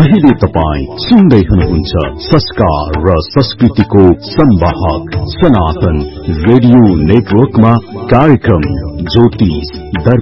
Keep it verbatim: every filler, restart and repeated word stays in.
अहिले तपाईँ सुन्दै हुनुहुन्छ संस्कार र संस्कृतिको संवाहक सनातन रेडियो नेटवर्कमा कार्यक्रम ज्योतिष दर्पण।